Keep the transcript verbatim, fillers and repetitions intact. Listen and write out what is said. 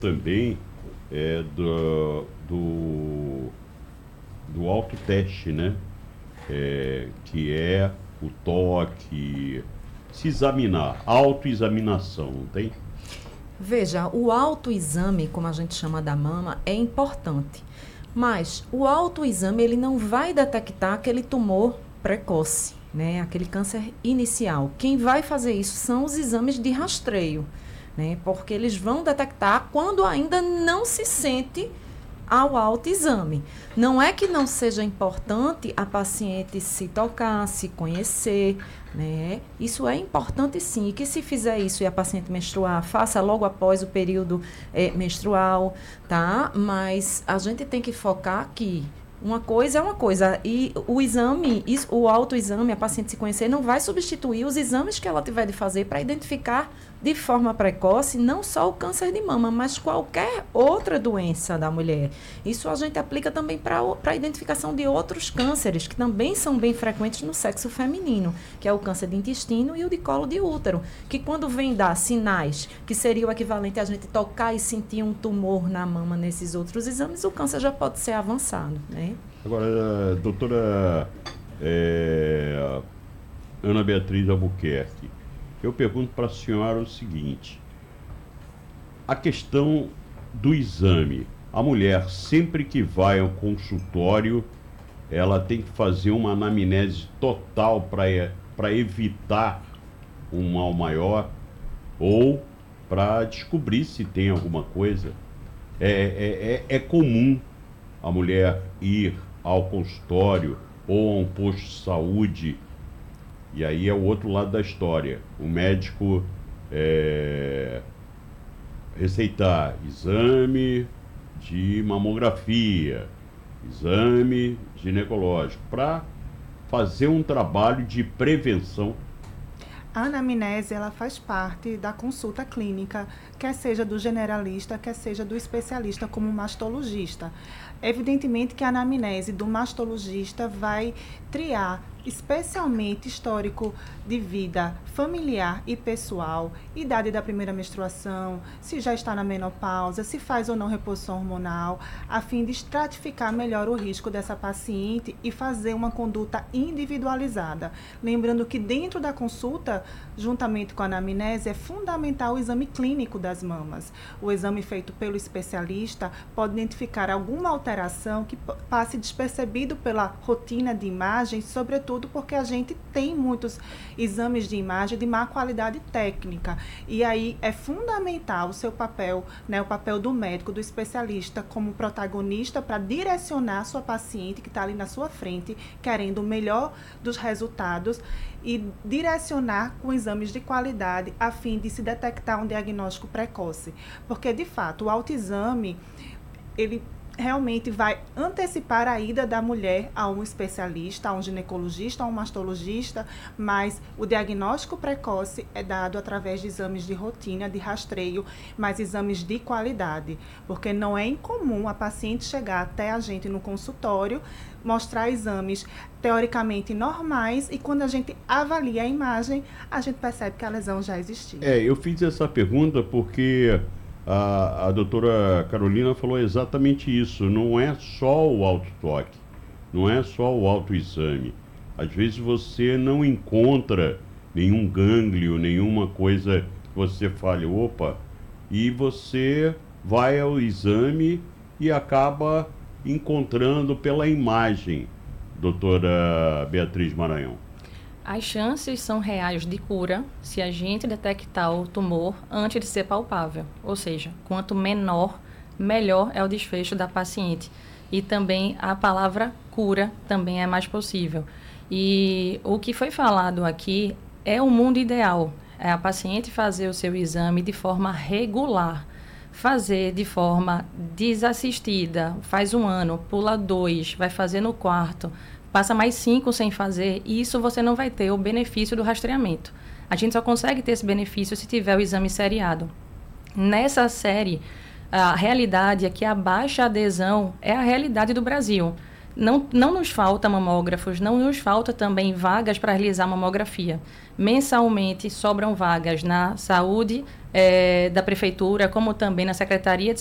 também é, do, do, do autoteste, né? É, que é o toque, se examinar, autoexaminação, não tem? Veja, o autoexame, como a gente chama da mama, é importante. Mas o autoexame ele não vai detectar aquele tumor precoce, né? Aquele câncer inicial. Quem vai fazer isso são os exames de rastreio, né? Porque eles vão detectar quando ainda não se sente ao autoexame. Não é que não seja importante a paciente se tocar, se conhecer, né? Isso é importante sim, e que se fizer isso e a paciente menstruar, faça logo após o período eh, menstrual, tá? Mas a gente tem que focar que uma coisa é uma coisa, e o exame, isso, o autoexame, a paciente se conhecer, não vai substituir os exames que ela tiver de fazer para identificar de forma precoce não só o câncer de mama, mas qualquer outra doença da mulher. Isso a gente aplica também para a identificação de outros cânceres, que também são bem frequentes no sexo feminino, que é o câncer de intestino e o de colo de útero, que quando vem dar sinais, que seria o equivalente a gente tocar e sentir um tumor na mama nesses outros exames, o câncer já pode ser avançado, né? Agora, doutora é, Ana Beatriz Albuquerque, eu pergunto para a senhora o seguinte: a questão do exame. A mulher, sempre que vai ao consultório, ela tem que fazer uma anamnese total para evitar um mal maior ou para descobrir se tem alguma coisa. É, é, é, é comum a mulher ir ao consultório ou a um posto de saúde, e aí é o outro lado da história. O médico é, receitar exame de mamografia, exame ginecológico, para fazer um trabalho de prevenção. A anamnese, ela faz parte da consulta clínica, quer seja do generalista, quer seja do especialista como mastologista. Evidentemente que a anamnese do mastologista vai triar especialmente histórico de vida familiar e pessoal, idade da primeira menstruação, se já está na menopausa, se faz ou não reposição hormonal, a fim de estratificar melhor o risco dessa paciente e fazer uma conduta individualizada. Lembrando que dentro da consulta, juntamente com a anamnese, é fundamental o exame clínico das mamas. O exame feito pelo especialista pode identificar alguma alteração que passe despercebido pela rotina de imagem, sobretudo porque a gente tem muitos exames de imagem de má qualidade técnica. E aí é fundamental o seu papel, né, o papel do médico, do especialista, como protagonista para direcionar a sua paciente que está ali na sua frente, querendo o melhor dos resultados e direcionar com exames de qualidade a fim de se detectar um diagnóstico precoce. Porque, de fato, o autoexame, ele realmente vai antecipar a ida da mulher a um especialista, a um ginecologista, a um mastologista, mas o diagnóstico precoce é dado através de exames de rotina, de rastreio, mas exames de qualidade, porque não é incomum a paciente chegar até a gente no consultório, mostrar exames teoricamente normais e quando a gente avalia a imagem, a gente percebe que a lesão já existia. É, eu fiz essa pergunta porque A, a doutora Carolina falou exatamente isso. Não é só o autotoque, não é só o autoexame. Às vezes você não encontra nenhum gânglio, nenhuma coisa que você fale, opa, e você vai ao exame e acaba encontrando pela imagem, doutora Beatriz Maranhão. As chances são reais de cura se a gente detectar o tumor antes de ser palpável. Ou seja, quanto menor, melhor é o desfecho da paciente. E também a palavra cura também é mais possível. E o que foi falado aqui é o mundo ideal. É a paciente fazer o seu exame de forma regular. Fazer de forma desassistida, faz um ano, pula dois, vai fazer no quarto, passa mais cinco sem fazer, e isso você não vai ter o benefício do rastreamento. A gente só consegue ter esse benefício se tiver o exame seriado. Nessa série, a realidade é que a baixa adesão é a realidade do Brasil. Não, não nos falta mamógrafos, não nos falta também vagas para realizar mamografia. Mensalmente sobram vagas na saúde, é, da Prefeitura, como também na Secretaria de